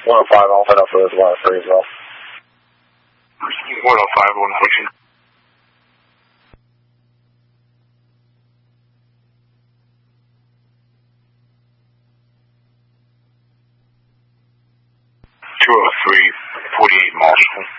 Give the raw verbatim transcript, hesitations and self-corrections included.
one oh five, I'll head up for this one oh three as well. one oh five, one fourteen. two oh three, forty-eight Marshall.